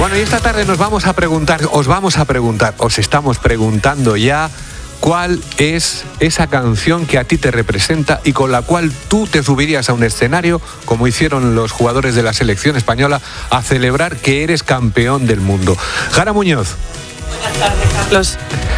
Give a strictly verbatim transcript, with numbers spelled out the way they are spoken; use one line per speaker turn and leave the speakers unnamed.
Bueno, y esta tarde nos vamos a preguntar, os vamos a preguntar, os estamos preguntando ya cuál es esa canción que a ti te representa y con la cual tú te subirías a un escenario, como hicieron los jugadores de la selección española, a celebrar que eres campeón del mundo. Jara Muñoz.
Buenas tardes, Carlos.